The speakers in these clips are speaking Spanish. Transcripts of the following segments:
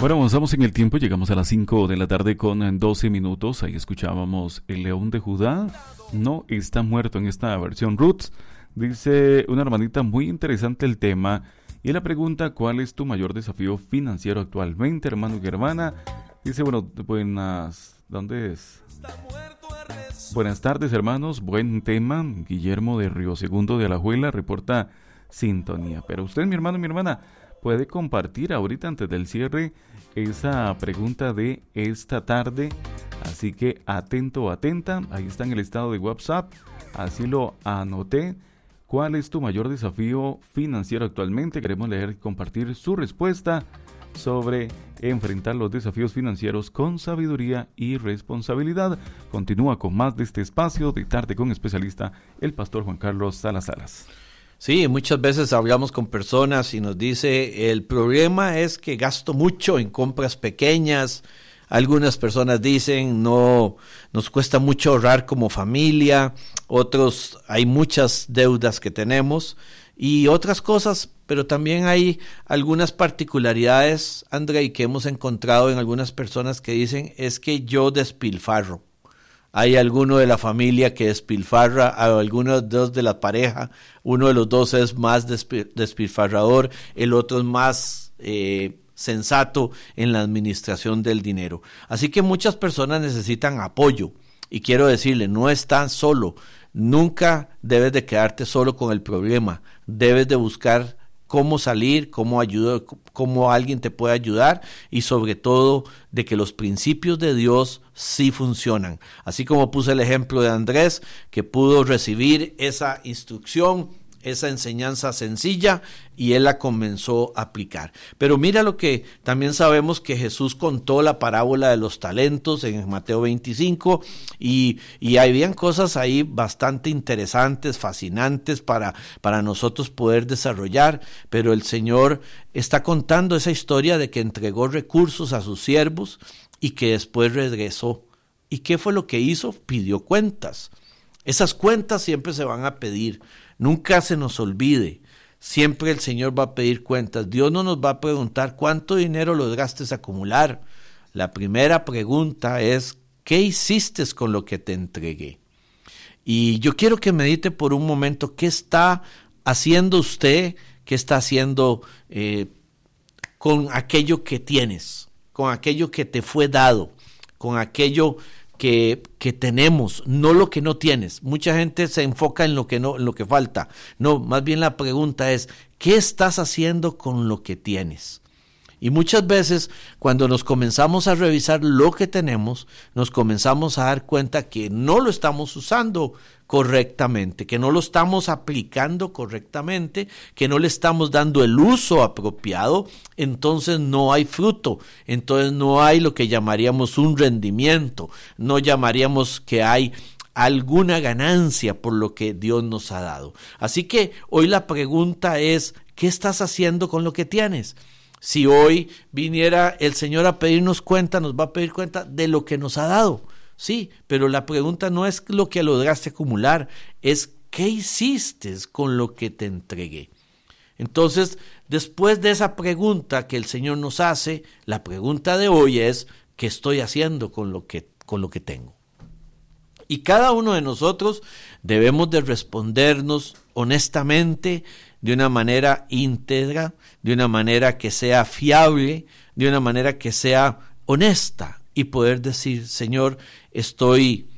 Bueno, avanzamos en el tiempo, llegamos a las 5 de la tarde con 12 minutos. Ahí escuchábamos El León de Judá. No está muerto en esta versión Roots. Dice una hermanita, muy interesante el tema. Y la pregunta, ¿cuál es tu mayor desafío financiero actualmente, hermano y hermana? Dice, bueno, ¿dónde es? Buenas tardes, hermanos, buen tema. Guillermo de Río Segundo de Alajuela reporta sintonía. Pero usted, mi hermano y mi hermana, puede compartir ahorita antes del cierre esa pregunta de esta tarde. Así que atento o atenta, ahí está en el estado de WhatsApp, así lo anoté. ¿Cuál es tu mayor desafío financiero actualmente? Queremos leer y compartir su respuesta sobre enfrentar los desafíos financieros con sabiduría y responsabilidad. Continúa con más de este espacio de Tarde con Especialista, el pastor Juan Carlos Salas. Sí, muchas veces hablamos con personas y nos dice, el problema es que gasto mucho en compras pequeñas. Algunas personas dicen, no, nos cuesta mucho ahorrar como familia. Otros, hay muchas deudas que tenemos y otras cosas, pero también hay algunas particularidades, André, que hemos encontrado en algunas personas que dicen, es que yo despilfarro. Hay alguno de la familia que despilfarra, algunos dos de la pareja, uno de los dos es más despilfarrador, el otro es más sensato en la administración del dinero. Así que muchas personas necesitan apoyo y quiero decirle, no estás solo, nunca debes de quedarte solo con el problema, debes de buscar cómo salir, cómo alguien te puede ayudar y sobre todo de que los principios de Dios sí funcionan. Así como puse el ejemplo de Andrés, que pudo recibir esa instrucción, esa enseñanza sencilla y él la comenzó a aplicar. Pero mira lo que también sabemos que Jesús contó la parábola de los talentos en Mateo 25 y habían cosas ahí bastante interesantes, fascinantes para nosotros poder desarrollar, pero el Señor está contando esa historia de que entregó recursos a sus siervos y que después regresó. ¿Y qué fue lo que hizo? Pidió cuentas. Esas cuentas siempre se van a pedir. Nunca se nos olvide, siempre el Señor va a pedir cuentas. Dios no nos va a preguntar cuánto dinero lograste acumular. La primera pregunta es, ¿qué hiciste con lo que te entregué? Y yo quiero que medite por un momento, ¿qué está haciendo usted? ¿Qué está haciendo con aquello que tienes? Con aquello que te fue dado, con aquello que tenemos, no lo que no tienes. Mucha gente se enfoca en lo que falta. No, más bien la pregunta es, ¿qué estás haciendo con lo que tienes? Y muchas veces cuando nos comenzamos a revisar lo que tenemos, nos comenzamos a dar cuenta que no lo estamos usando correctamente, que no lo estamos aplicando correctamente, que no le estamos dando el uso apropiado, entonces no hay fruto, entonces no hay lo que llamaríamos un rendimiento, no llamaríamos que hay alguna ganancia por lo que Dios nos ha dado. Así que hoy la pregunta es, ¿qué estás haciendo con lo que tienes? Si hoy viniera el Señor a pedirnos cuenta, nos va a pedir cuenta de lo que nos ha dado. Sí, pero la pregunta no es lo que lograste acumular, es ¿qué hiciste con lo que te entregué? Entonces, después de esa pregunta que el Señor nos hace, la pregunta de hoy es ¿qué estoy haciendo con lo que tengo? Y cada uno de nosotros debemos de respondernos honestamente, de una manera íntegra, de una manera que sea fiable, de una manera que sea honesta y poder decir, Señor, estoy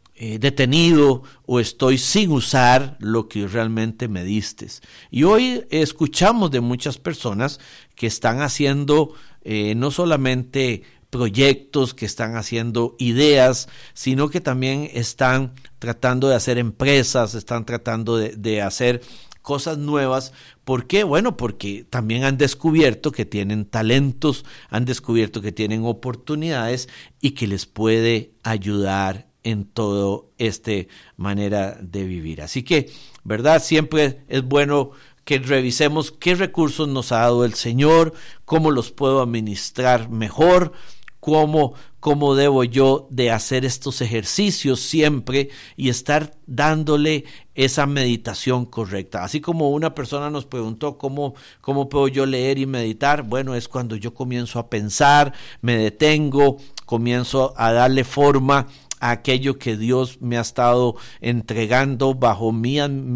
detenido o estoy sin usar lo que realmente me diste. Y hoy escuchamos de muchas personas que están haciendo no solamente proyectos, que están haciendo ideas, sino que también están tratando de hacer empresas, están tratando de hacer cosas nuevas. ¿Por qué? Bueno, porque también han descubierto que tienen talentos, han descubierto que tienen oportunidades y que les puede ayudar en todo esta manera de vivir. Así que, ¿verdad? Siempre es bueno que revisemos qué recursos nos ha dado el Señor, cómo los puedo administrar mejor, cómo debo yo de hacer estos ejercicios siempre y estar dándole esa meditación correcta. Así como una persona nos preguntó cómo puedo yo leer y meditar, bueno, es cuando yo comienzo a pensar, me detengo, comienzo a darle forma a aquello que Dios me ha estado entregando bajo mi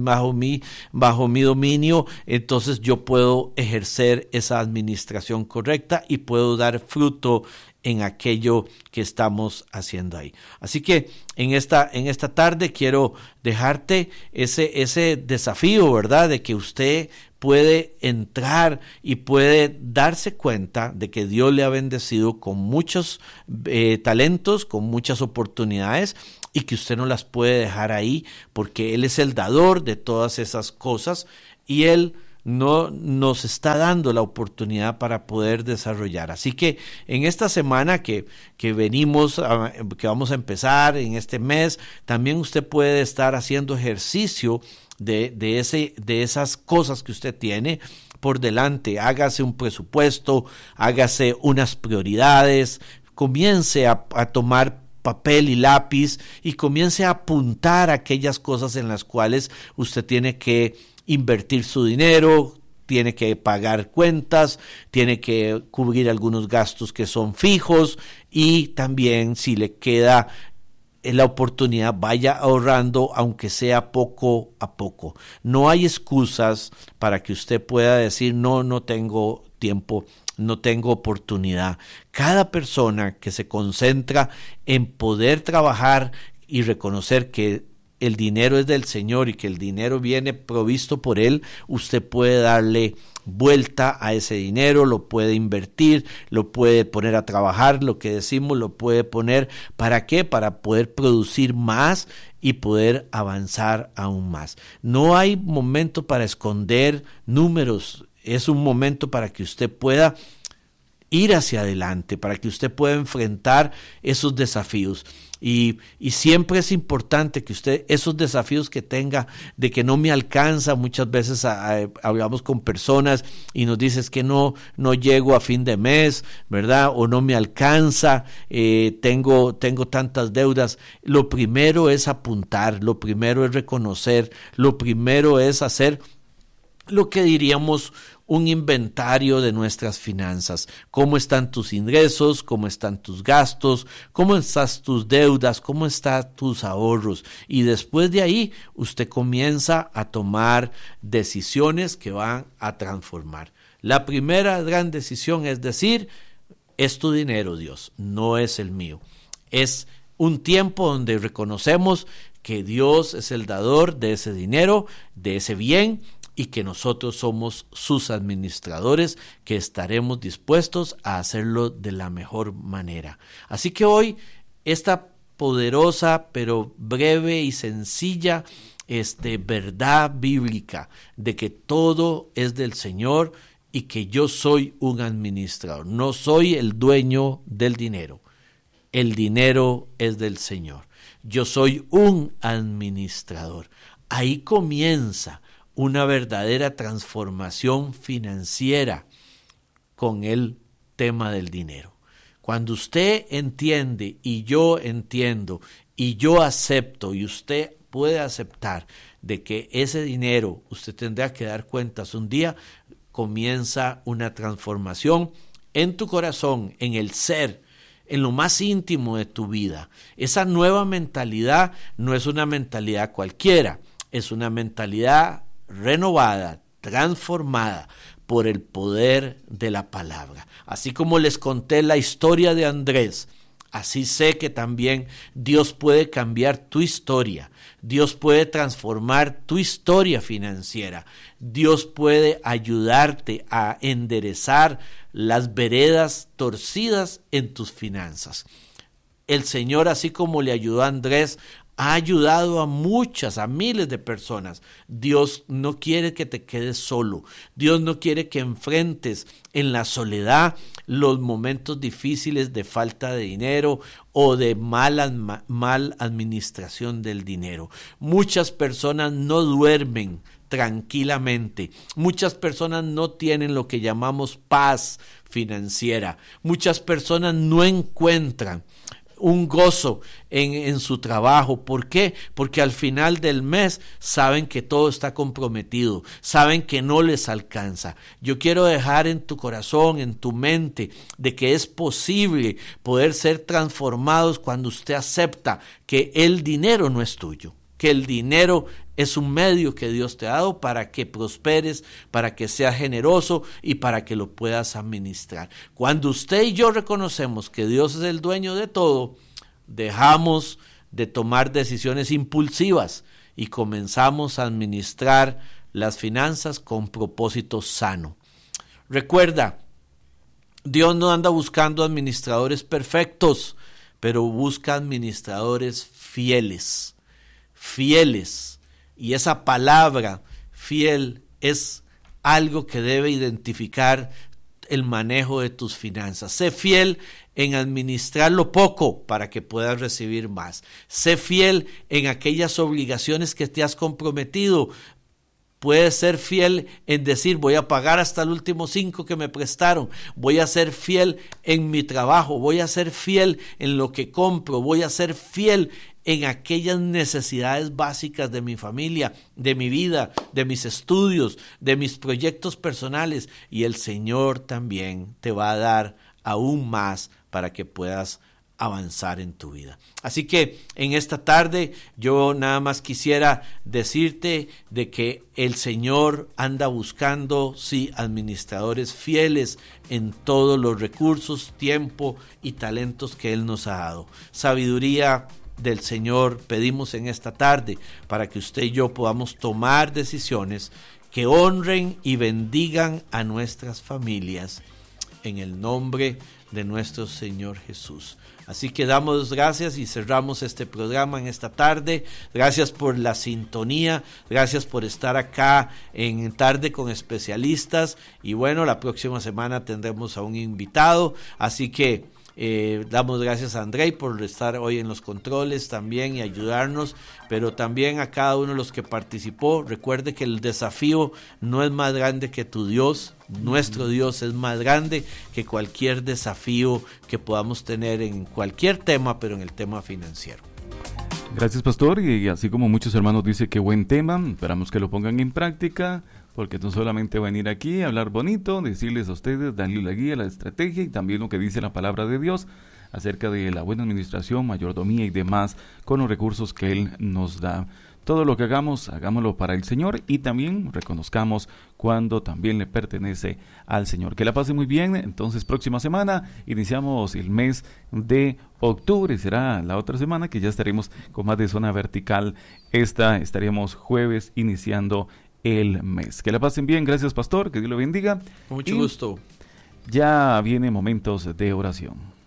dominio. Entonces yo puedo ejercer esa administración correcta y puedo dar fruto en aquello que estamos haciendo ahí. Así que en esta tarde quiero dejarte ese desafío, ¿verdad? De que usted puede entrar y puede darse cuenta de que Dios le ha bendecido con muchos talentos, con muchas oportunidades, y que usted no las puede dejar ahí porque Él es el dador de todas esas cosas y Él no nos está dando la oportunidad para poder desarrollar. Así que en esta semana que vamos a empezar en este mes, también usted puede estar haciendo ejercicio de esas cosas que usted tiene por delante. Hágase un presupuesto, hágase unas prioridades, comience a tomar papel y lápiz y comience a apuntar aquellas cosas en las cuales usted tiene que invertir su dinero, tiene que pagar cuentas, tiene que cubrir algunos gastos que son fijos y también si le queda la oportunidad vaya ahorrando aunque sea poco a poco. No hay excusas para que usted pueda decir no tengo tiempo, no tengo oportunidad. Cada persona que se concentra en poder trabajar y reconocer que el dinero es del Señor y que el dinero viene provisto por Él, usted puede darle vuelta a ese dinero, lo puede invertir, lo puede poner a trabajar, lo que decimos, lo puede poner, ¿para qué? Para poder producir más y poder avanzar aún más. No hay momento para esconder números, es un momento para que usted pueda ir hacia adelante, para que usted pueda enfrentar esos desafíos. Y siempre es importante que usted, esos desafíos que tenga, de que no me alcanza, muchas veces hablamos con personas y nos dicen que no llego a fin de mes, ¿verdad? O no me alcanza, tengo tantas deudas. Lo primero es apuntar, lo primero es reconocer, lo primero es hacer lo que diríamos un inventario de nuestras finanzas. ¿Cómo están tus ingresos? ¿Cómo están tus gastos? ¿Cómo están tus deudas? ¿Cómo están tus ahorros? Y después de ahí, usted comienza a tomar decisiones que van a transformar. La primera gran decisión es decir, es tu dinero, Dios, no es el mío. Es un tiempo donde reconocemos que Dios es el dador de ese dinero, de ese bien, y que nosotros somos sus administradores, que estaremos dispuestos a hacerlo de la mejor manera. Así que hoy, esta poderosa pero breve y sencilla verdad bíblica de que todo es del Señor y que yo soy un administrador, no soy el dueño del dinero, el dinero es del Señor, yo soy un administrador. Ahí comienza una verdadera transformación financiera con el tema del dinero. Cuando usted entiende y yo entiendo y yo acepto y usted puede aceptar de que ese dinero usted tendrá que dar cuentas un día, comienza una transformación en tu corazón, en el ser, en lo más íntimo de tu vida. Esa nueva mentalidad no es una mentalidad cualquiera, es una mentalidad renovada, transformada por el poder de la palabra. Así como les conté la historia de Andrés, así sé que también Dios puede cambiar tu historia, Dios puede transformar tu historia financiera, Dios puede ayudarte a enderezar las veredas torcidas en tus finanzas. El Señor, así como le ayudó a Andrés, ha ayudado a miles de personas. Dios no quiere que te quedes solo. Dios no quiere que enfrentes en la soledad los momentos difíciles de falta de dinero o de mal administración del dinero. Muchas personas no duermen tranquilamente. Muchas personas no tienen lo que llamamos paz financiera. Muchas personas no encuentran un gozo en su trabajo. ¿Por qué? Porque al final del mes saben que todo está comprometido, saben que no les alcanza. Yo quiero dejar en tu corazón, en tu mente, de que es posible poder ser transformados cuando usted acepta que el dinero no es tuyo, que el dinero es un medio que Dios te ha dado para que prosperes, para que seas generoso y para que lo puedas administrar. Cuando usted y yo reconocemos que Dios es el dueño de todo, dejamos de tomar decisiones impulsivas y comenzamos a administrar las finanzas con propósito sano. Recuerda, Dios no anda buscando administradores perfectos, pero busca administradores fieles. Y esa palabra fiel es algo que debe identificar el manejo de tus finanzas. Sé fiel en administrar lo poco para que puedas recibir más. Sé fiel en aquellas obligaciones que te has comprometido. Puedes ser fiel en decir, voy a pagar hasta el último 5 que me prestaron. Voy a ser fiel en mi trabajo. Voy a ser fiel en lo que compro. Voy a ser fiel en aquellas necesidades básicas de mi familia, de mi vida, de mis estudios, de mis proyectos personales. Y el Señor también te va a dar aún más para que puedas avanzar en tu vida. Así que en esta tarde yo nada más quisiera decirte de que el Señor anda buscando, sí, administradores fieles en todos los recursos, tiempo y talentos que Él nos ha dado. Sabiduría del Señor pedimos en esta tarde para que usted y yo podamos tomar decisiones que honren y bendigan a nuestras familias en el nombre de nuestro Señor Jesús. Así que damos gracias y cerramos este programa en esta tarde. Gracias por la sintonía, gracias por estar acá en Tarde con Especialistas. Y bueno, la próxima semana tendremos a un invitado, así que damos gracias a Andrei por estar hoy en los controles también y ayudarnos, pero también a cada uno de los que participó. Recuerde que el desafío no es más grande que tu Dios. Nuestro Dios es más grande que cualquier desafío que podamos tener en cualquier tema, pero en el tema financiero. Gracias, pastor, y así como muchos hermanos dicen que buen tema, esperamos que lo pongan en práctica, porque no solamente venir aquí a hablar bonito, decirles a ustedes, darles la guía, la estrategia y también lo que dice la palabra de Dios acerca de la buena administración, mayordomía y demás con los recursos que Él nos da. Todo lo que hagamos, hagámoslo para el Señor y también reconozcamos cuando también le pertenece al Señor. Que la pase muy bien. Entonces, próxima semana iniciamos el mes de octubre. Será la otra semana que ya estaremos con más de zona vertical. Estaríamos jueves iniciando el mes. Que la pasen bien. Gracias, pastor. Que Dios lo bendiga. Con mucho gusto. Ya viene momentos de oración.